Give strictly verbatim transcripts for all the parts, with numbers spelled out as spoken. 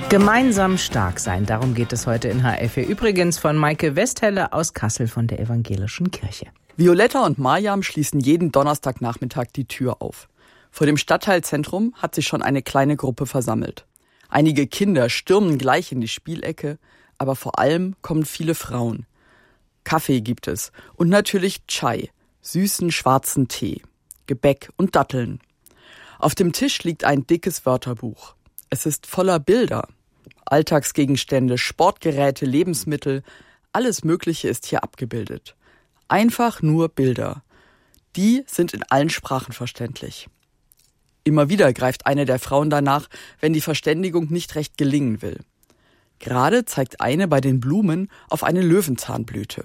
Gemeinsam stark sein, darum geht es heute in H R vier. Übrigens von Maike Westhelle aus Kassel von der Evangelischen Kirche. Violetta und Mariam schließen jeden Donnerstagnachmittag die Tür auf. Vor dem Stadtteilzentrum hat sich schon eine kleine Gruppe versammelt. Einige Kinder stürmen gleich in die Spielecke, aber vor allem kommen viele Frauen. Kaffee gibt es und natürlich Chai, süßen schwarzen Tee, Gebäck und Datteln. Auf dem Tisch liegt ein dickes Wörterbuch. Es ist voller Bilder. Alltagsgegenstände, Sportgeräte, Lebensmittel, alles Mögliche ist hier abgebildet. Einfach nur Bilder. Die sind in allen Sprachen verständlich. Immer wieder greift eine der Frauen danach, wenn die Verständigung nicht recht gelingen will. Gerade zeigt eine bei den Blumen auf eine Löwenzahnblüte.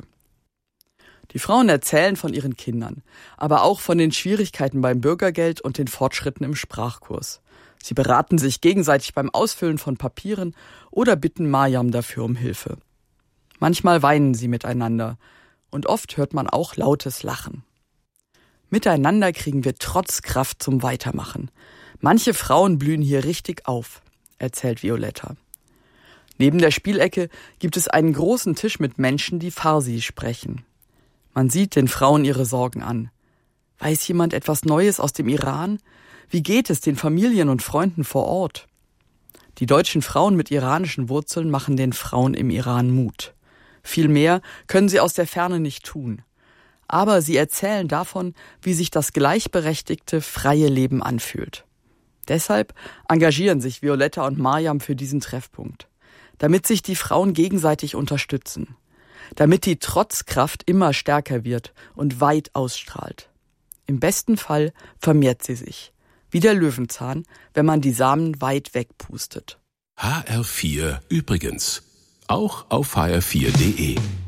Die Frauen erzählen von ihren Kindern, aber auch von den Schwierigkeiten beim Bürgergeld und den Fortschritten im Sprachkurs. Sie beraten sich gegenseitig beim Ausfüllen von Papieren oder bitten Mariam dafür um Hilfe. Manchmal weinen sie miteinander und oft hört man auch lautes Lachen. Miteinander kriegen wir trotz Kraft zum Weitermachen. Manche Frauen blühen hier richtig auf, erzählt Violetta. Neben der Spielecke gibt es einen großen Tisch mit Menschen, die Farsi sprechen. Man sieht den Frauen ihre Sorgen an. Weiß jemand etwas Neues aus dem Iran? Wie geht es den Familien und Freunden vor Ort? Die deutschen Frauen mit iranischen Wurzeln machen den Frauen im Iran Mut. Viel mehr können sie aus der Ferne nicht tun. Aber sie erzählen davon, wie sich das gleichberechtigte, freie Leben anfühlt. Deshalb engagieren sich Violetta und Mariam für diesen Treffpunkt. Damit sich die Frauen gegenseitig unterstützen. Damit die Trotzkraft immer stärker wird und weit ausstrahlt. Im besten Fall vermehrt sie sich. Wie der Löwenzahn, wenn man die Samen weit wegpustet. H R vier übrigens. Auch auf h r vier punkt d e.